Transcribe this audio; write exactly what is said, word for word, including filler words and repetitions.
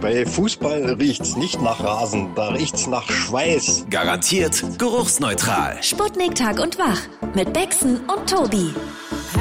Bei Fußball riecht's nicht nach Rasen, da riecht's nach Schweiß. Garantiert geruchsneutral. Sputnik Tag und Wach mit Bexen und Tobi.